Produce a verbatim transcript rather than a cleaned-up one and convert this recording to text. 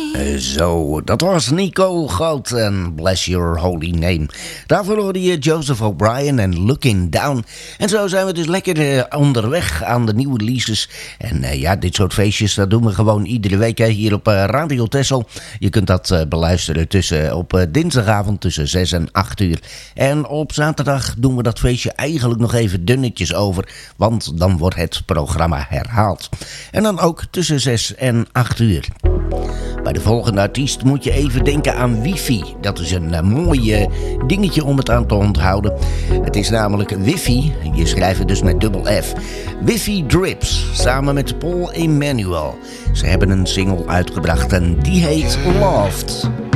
Zo, dat was Nico Goot en Bless Your Holy Name. Daarvoor hoorde je Joseph O'Brien en Looking Down. En zo zijn we dus lekker uh, onderweg aan de nieuwe releases. En uh, ja, dit soort feestjes, dat doen we gewoon iedere week hè, hier op uh, Radio Texel. Je kunt dat uh, beluisteren tussen, op uh, dinsdagavond tussen zes en acht uur. En op zaterdag doen we dat feestje eigenlijk nog even dunnetjes over. Want dan wordt het programma herhaald. En dan ook tussen zes en acht uur. Bij de volgende artiest moet je even denken aan wifi. Dat is een uh, mooi uh, dingetje om het aan te onthouden. Het is namelijk wifi. Je schrijft het dus met dubbel F. Wifi Drips. Samen met Paul Emmanuel. Ze hebben een single uitgebracht en die heet Loved.